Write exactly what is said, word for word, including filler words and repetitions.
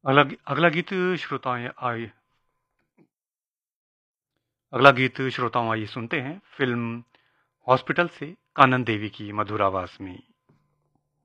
अगला गी अगला गीत श्रोताएँ आइए अगला गीत श्रोताओं आइए सुनते हैं फ़िल्म हॉस्पिटल से कानन देवी की मधुर आवाज़ में।